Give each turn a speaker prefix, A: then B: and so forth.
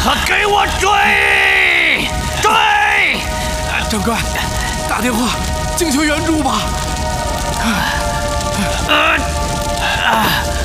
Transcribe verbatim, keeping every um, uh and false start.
A: 可给我追！追！
B: 长官，打电话请求援助吧。
A: 呃啊！